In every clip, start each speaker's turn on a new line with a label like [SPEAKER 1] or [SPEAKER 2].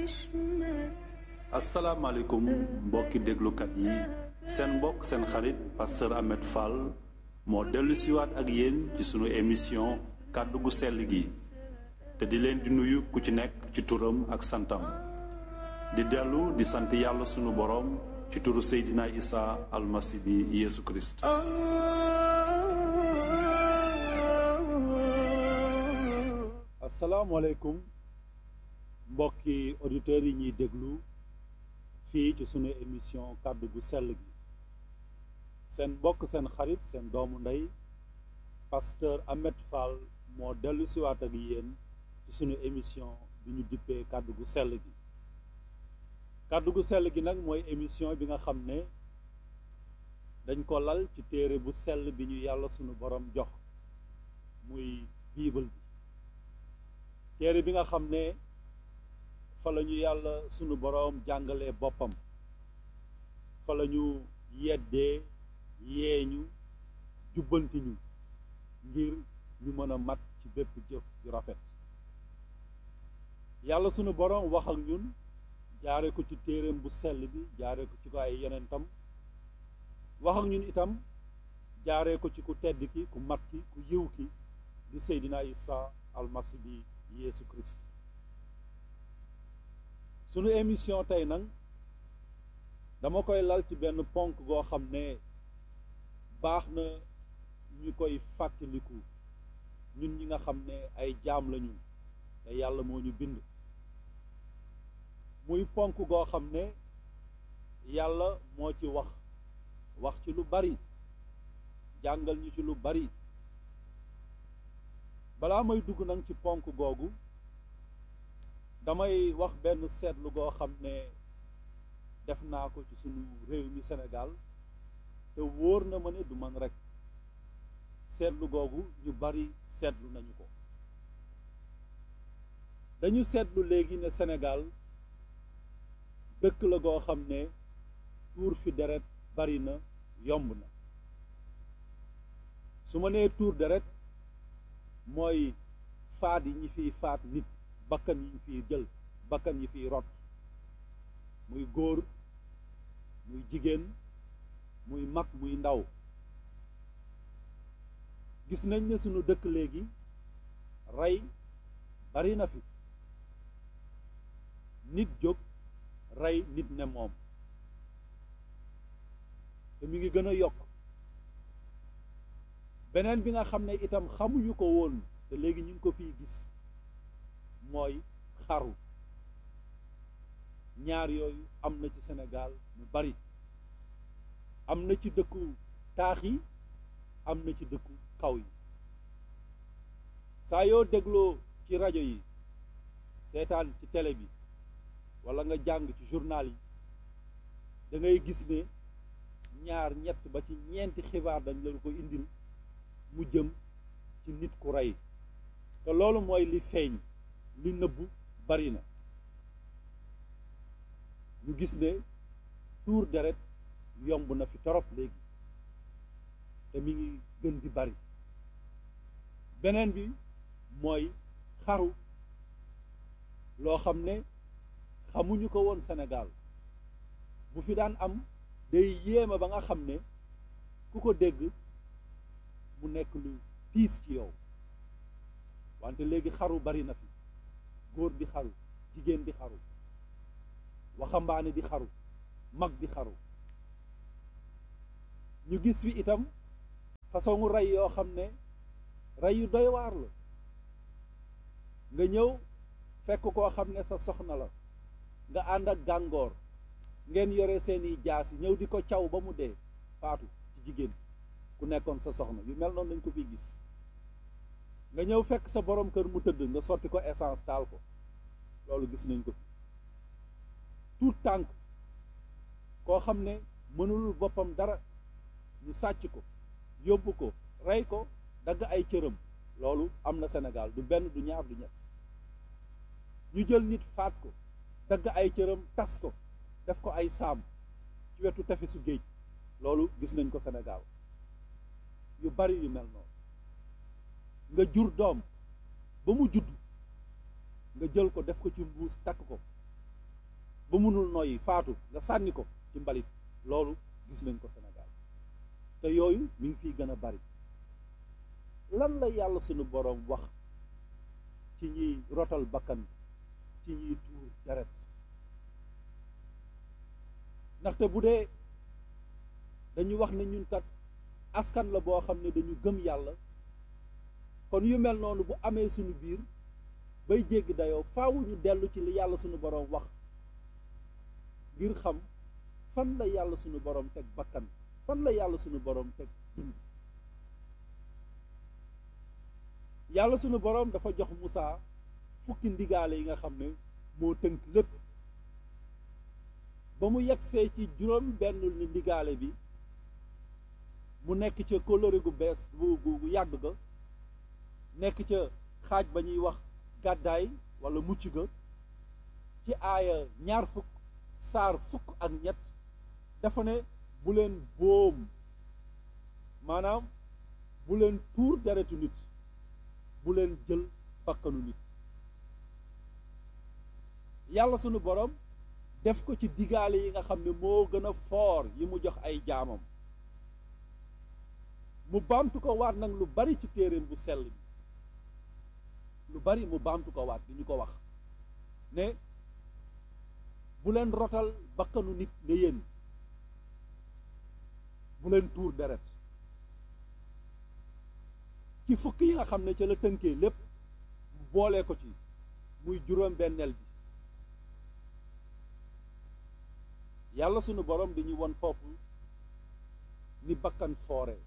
[SPEAKER 1] asalaamaaleykum mbokki déglukat yi seen mbokk seen xarit pasteur Ahmed Fall moo dellu siwaat ak yéen ci sunu émission kàddu gu sell gi te di leen di nuyu ku ci nekk ci turam ak santam di dellu di sant yàlla sunu boroom ci turu Seydina Isa almasi bi Yeesu Kirist asalaamaaleykum mbokki auditeurs yi ñuy déglu fii ci sunu émission kàddu gu sell gi seen mbokk seen xarit seen doomu ndey pasteur Ahmed Fall moo dellu siwaat ak yéen ci sunu émission bi ñu dippee kàddu gu sell gi kàddu gu sell gi nag mooy émission bi nga xam ne dañ ko lal ci téere bu sell bi ñu yàlla sunu borom jox muy bible bi téere bi nga xam ne fa la ñu yàlla sunu boroom jàngalee boppam fa la ñu yeddee yeeñu jubbanti ñu ngir ñu mën a mat ci bépp jëf ju rafet yàlla sunu boroom wax ak ñun jaare ko ci téereem bu sell bi jaare ko ci ko ay yonentam wax ak ñun itam jaare ko ci ku tedd ki ku mat ki ku yiw ki di Seydina Isa almasi bi Yeesu Kirist sunu émission tey nag dama koy lal ci benn ponk goo xam ne baax na ñu koy fàttaliku ñun ñi nga xam ne ay jaam lañu te yàlla moo ñu bind muy ponk goo xam ne yàlla moo ci wax ci lu bari jàngal ñu ci lu bari balaa may dugg nag ci ponk googu damay wax benn seetlu goo xam ne def naa ko ci sunu réew mi Sénégal te wóor na ma ne du man rekk seetlu googu ñu bari seetlu nañu ko dañu seetlu léegi ne Sénégal dëkk la goo xam ne tuur fi deret bari na yomb na su ma nee tuur deret mooy faat yi ñi fiy faat nit bakkan yi ñu fiy jël bakkan yi fiy rot muy góor muy jigéen muy mag muy ndaw gis nañ ne sunu dëkk léegi rey bari na fi nit jóg rey nit ne moom te mi ngi gën a yokk beneen bi nga xam ne itam xamuñu ko woon te léegi ñu ngi ko fiy gis mooy xaru ñaar yooyu am na ci Sénégal mu bari am na ci dëkku taax yi am na ci dëkku kaw yi saa yoo dégloo ci rajo yi seetaan ci télé bi walla nga jàng ci journal yi da ngay gis ne ñaar ñett ba ci ñeenti xibaar dañ la ko indil mu jëm ci nit ku rey te loolu mooy li feeñ li nëbbu bari na ñu gis ne tuur deret yomb na fi torop léegi te mi ngi gën di bari beneen bi mooy xaru loo xam ne xamuñu ko woon Sénégal bu fi daan am day yéeme ba nga xam ne ku ko dégg mu nekk lu tiis ci yow wante léegi xaru bari na fi góor di xaru jigéen di xaru waxambaane di xaru mag di xaru ñu gis fi itam façon rey yoo xam ne rey yu doy waar la nga ñëw fekk koo xam ne sa soxna la nga ànd ak gàngoor ngeen yore seeni jaas yi ñëw di ko caw ba mu dee faatu ci jigéen ku nekkoon sa soxna yu mel noonu lañ ko fiy gis nga ñëw fekk sa borom kër mu tëdd nga sotti ko essence taal ko loolu gis nañ ko fi tout tànk koo xam ne mënulul boppam dara ñu sàcc ko yóbbu ko rey ko dagg ay cëram loolu am na Sénégal du benn du ñaar du ñett ñu jël nit faat ko dagg ay cëram tas ko def ko ay saam ci wetu tefesu géej loolu gis nañ ko Sénégal yu bari yu mel noonu nga jur doom ba mu judd nga jël ko def ko ci mbuus takk ko ba mënul noyyi faatu nga sànni ko ci mbalit loolu gis nañ ko Sénégal te yooyu mi ngi fiy gën a bari lan la yàlla sunu boroom wax ci ñiy rotal bakkan ci ñiy tuur deret ndaxte bu dee dañu wax ne ñun kat askan la boo xam ne dañu gëm yàlla kon yu mel noonu bu amee suñu biir bay jéggi dayoo faawu ñu dellu ci li yàlla suñu boroom wax ngir xam fan la yàlla suñu boroom teg bakkan fan la yàlla suñu boroom teg dund yàlla suñu boroom dafa jox Musaa fukki ndigaale yi nga xam ne moo tënk lépp ba mu yegsee ci juróom benn ni ndigaale bi mu nekk ca kóllëre gu bees gu yàgg ga nekk ca xaaj ba ñuy wax gàddaay walla mucc ga ci aaya ñaar fukk saar fukk ak ñett dafa ne bu leen boom maanaam bu leen tuur deretu nit bu leen jël bakkanu nit yàlla sunu borom def ko ci digaale yi nga xam ne moo gën a foor yi mu jox ay jaamam mu baamtu ko waat nag lu bari ci téeréem bu sell bi lu bari mu baamtu ko waat di ñu ko wax ne bu leen rotal bakkanu nit ne yéen bu leen tuur deret ci fukk yi nga xam ne ca la tënkee lépp boole ko ci muy juróom-benneel bi yàlla sunu borom di ñu won foofu ni bakkan foore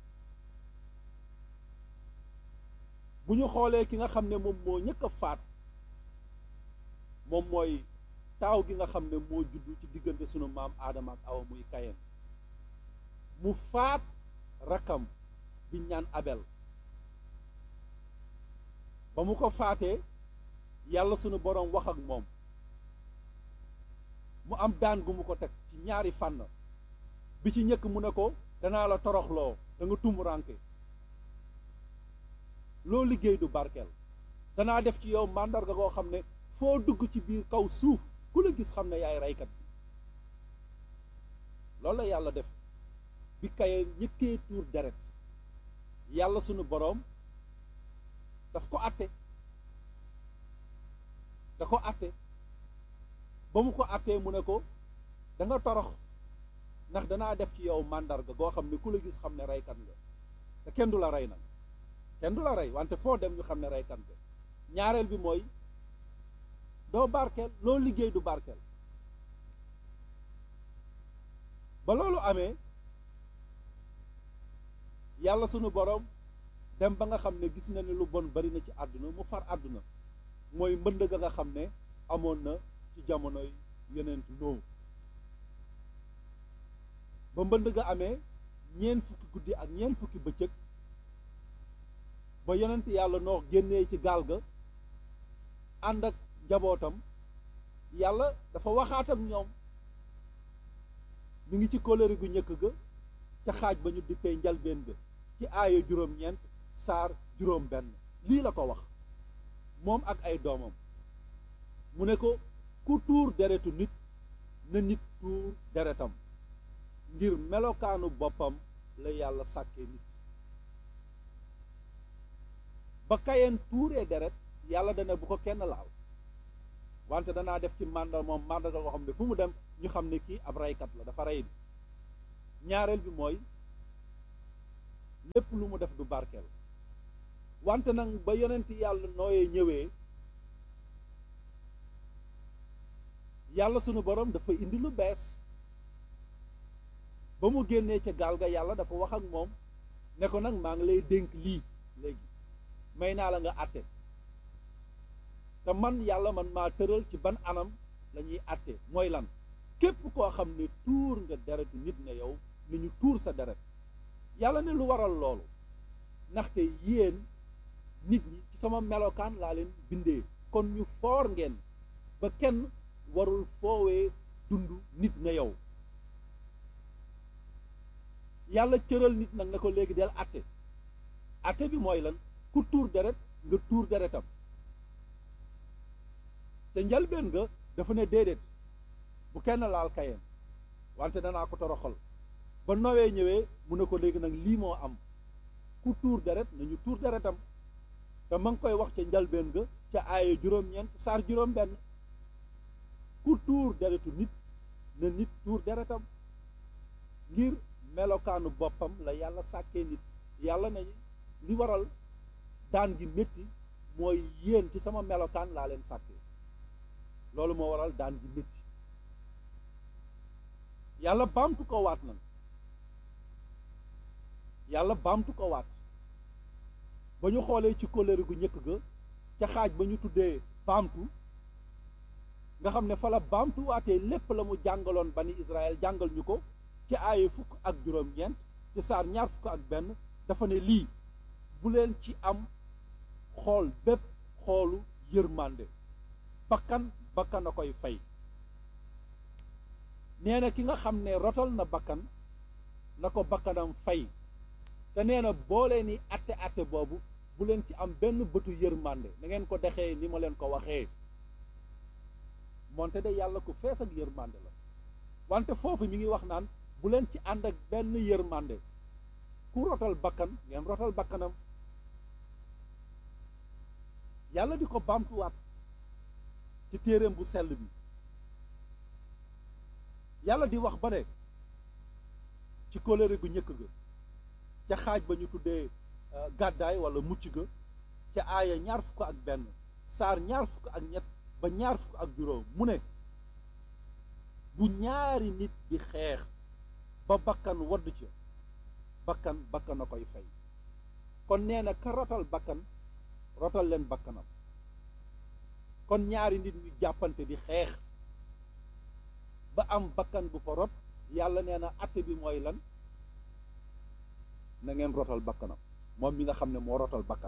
[SPEAKER 1] bu ñu xoolee ki nga xam ne moom moo ñëkk a faat moom mooy taaw gi nga xam ne moo juddu ci diggante sunu maam Aadama ak Awa muy Kayen mu faat rakkam bi ñaan Abel ba mu ko faatee yàlla sunu boroom wax ak moom mu am daan gu mu ko teg ci ñaari fànn bi ci njëkk mu ne ko danaa la toroxloo da nga tumuranke loo liggéey du barkeel danaa def ci yow màndarga koo xam ne foo dugg ci biir kaw suuf ku la gis xam ne yaay reykat bi loolu la yàlla def bi Kayen ñëkkee tuur deret yàlla sunu boroom daf ko àtte da ko àtte ba mu ko àttee mu ne ko da nga torox ndax danaa def ci yow màndarga goo xam ne ku la gis xam ne reykat nga te kenn du la rey nag kenn du la rey wante foo dem ñu xam ne reykat nga ñaareel bi mooy doo barkeel loo liggéey du barkeel ba loolu amee yàlla sunu borom dem ba nga xam ne gis na ne lu bon bari na ci àdduna mu far àdduna mooy mbënd ga nga xam ne amoon na ci jamonoy yonent Nooh ba mbënd ga amee ñeent fukki guddi ak ñeent fukki bëccëg ba yonent yàlla Nooh génnee ci gaal ga ànd ak njabootam yàlla dafa waxaat ak ñoom mi ngi ci kóllëre gu njëkk ga ca xaaj ba ñu dippee njalbeen ga ci aaya juróom-ñeent saar juróom-benn lii la ko wax moom ak ay doomam mu ne ko ku tuur deretu nit na nit tuur deretam ngir melokaanu boppam la yàlla sàkkee nit ba Kayen tuuree deret yàlla dana bu ko kenn laal wante danaa def ci moom màndarga koo xam ne fu mu dem ñu xam ne kii ab reykat la dafa rey ñaareel bi mooy lépp lu mu def du barkeel wante nag ba yonent yàlla nooyee ñëwee yàlla sunu borom dafa indi lu bees ba mu génnee ca gaal ga yàlla dafa wax ak moom ne ko nag maa ngi lay dénk lii léegi may naa la nga àtte te man yàlla man maa tëral ci ban anam la ñuy àtte mooy lan képp koo xam ne tuur nga deretu nit nga yow ni ñu tuur sa deret yàlla ne lu waral loolu ndaxte yéen nit ñi ci sama melokaan laa leen bindee kon ñu foor ngeen ba kenn warul foowee dund nit na yow yàlla cëral nit nag ne ko léegi del àtte àtte bi mooy lan ku tuur deret nga tuur deretam te njalbeen nga dafa ne déedéet bu kenn laal kayam wante danaa ko toroxal ba Nowe ñëwee mu ne ko léegi nag lii moo am ku tuur deret nañu tuur deretam te ma ngi koy wax ca njalbeen ga ca aaye juróom-ñeent saar juróom-benn ku tuur deretu nit na nit tuur deretam ngir melokaanu boppam la yàlla sàkkee nit yàlla nañu li waral daan gi métti mooy yéen ci sama melokaan laa leen sàkkee loolu moo waral daan gi métti yàlla baamtu ko waat nan yàlla baamtu ko waat ba ñu xoolee ci kóllëre gu njëkk ga ca xaaj ba ñu tuddee baamtu nga xam ne fa la baamtu waatee lépp la mu jàngaloon bani Israël jàngal ñu ko ci aaye fukk ak juróom-ñeent ci saar ñaar fukk ak benn dafa ne lii bu leen ci am xool bépp xoolu yërmande bakkan bakkan a koy fay nee na ki nga xam ne rotal na bakkan na ko bakkanam fay te nee na boo leen ni atte boobu bu leen ci am benn bëtu yërmande na ngeen ko dexee ni ma leen ko waxee moonte de yàlla ku fees ak yërmande la wante foofu mi ngi wax naan bu leen ci ànd ak benn yërmande ku rotal bakkan ngeen rotal bakkanam yàlla di ko baamtuwaat ci téeréem bu sell bi yàlla di wax ba ne ci kóllëre gu njëkk ga ca xaaj ba ñu tuddee gàddaay wala mucc ga ca aaya ñaar fukk ak benn saar ñaar fukk ak ñett ba ñaar fukk ak juróom mu ne bu ñaari nit di xeex ba bakkan wadd ca bakkan a koy fay kon nee na ka rotal bakkan rotal leen bakkanam kon ñaari nit ñu jàppante di xeex ba am bakkan bu ko rot yàlla nee na atte bi mooy lan na ngeen rotal bakkanam moom mi nga xam ne moo rotal bakkan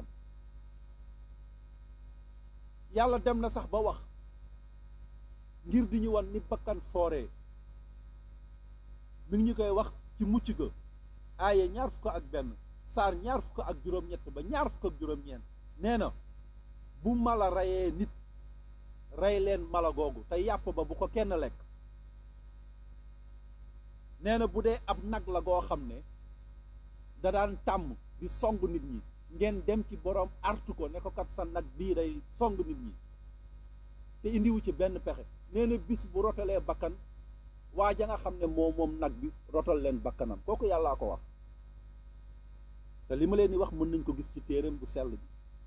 [SPEAKER 1] yàlla dem na sax ba wax ngir di ñu wan ni bakkan fooree mi ngi ñu koy wax ci mucc ga aaye ñaar fukk ak benn saar ñaar fukk ak juróom-ñett ba ñaar fukk ak juróom-ñeent nee na bu mala reyee nit rey leen mala googu te yàpp ba bu ko kenn lekk nee na bu dee ab nag la goo xam ne da daan tàmm di song nit ñi ngeen dem ci boroom artu ko ne ko kat sa nag bii day song nit ñi te indiwu ci benn pexe nee na bis bu rotalee bakkan waa ja nga xam ne moom nag bi rotal leen bakkanam kooku yàllaa ko wax te li ma leen di wax mën nañ ko gis ci téereem bu sell bi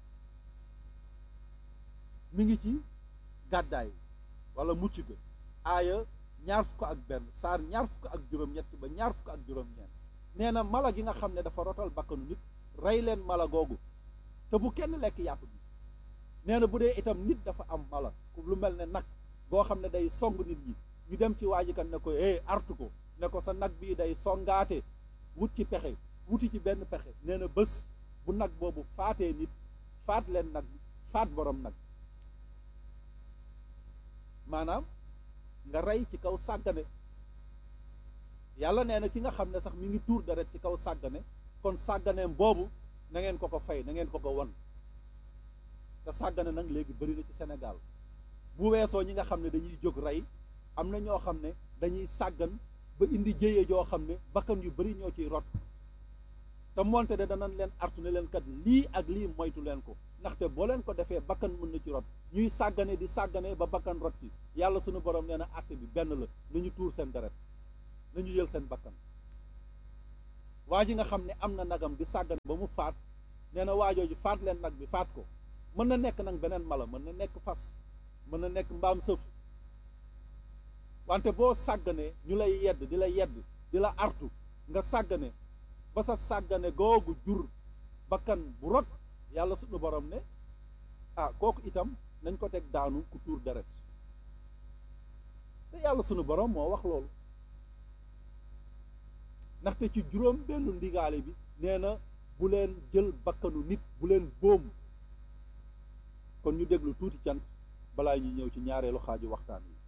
[SPEAKER 1] mi ngi ci gàddaay wala mucc ga aaya ñaar fukk ak benn saar ñaar fukk ak juróom-ñett ba ñaar fukk ak juróom-ñeent nee na mala gi nga xam ne dafa rotal bakkanu nit rey leen mala googu te bu kenn lekk yàpp bi nee na bu dee itam nit dafa am mala lu mel ne nag boo xam ne day song nit ñi ñu dem ci waajikan ne ko artu ko ne ko sa nag bii day songaate wut ci pexe wuti ci benn pexe nee na bés bu nag boobu faatee nit faat leen nag faat borom nag maanaam nga rey ci kaw sàggane yàlla nee na ki nga xam ne sax mi ngi tuur deret ci kaw sàggane kon sàgganeem boobu na ngeen ko ko fay na ngeen ko ko won te sàggane nag léegi bëri na ci Sénégal bu weesoo ñi nga xam ne dañuy jóg rey am na ñoo xam ne dañuy sàggan ba indi jéye joo xam ne bakkan yu bëri ñoo ciy rot te moonte de danañ leen artu ne leen kat lii ak lii moytu leen ko ndaxte boo leen ko defee bakkan mën na ci rot ñuy sàggane di sàggane ba bakkan rot ci yàlla sunu borom nee na àtte bi benn la nañu tuur seen deret nañu jël seen bakkan waa ji nga xam ne am na nagam di sàggane ba mu faat nee na waajooju faat leen nag bi faat ko mën na nekk nag beneen mala mën na nekk fas mën na nekk mbaam sëf wante boo sàgganee ñu lay yedd di la artu nga sàggane ba sa sàggane googu jur bakkan bu rot yàlla sunu borom ne kooku itam nañ ko teg daanu ku tuur deret te yàlla sunu borom moo wax loolu ndaxte ci juróom benn ndigaale bi nee na bu leen jël bakkanu nit bu leen boom kon ñu déglu tuuti cant balaa ñuy ñëw ci ñaareelu xaaju waxtaan wi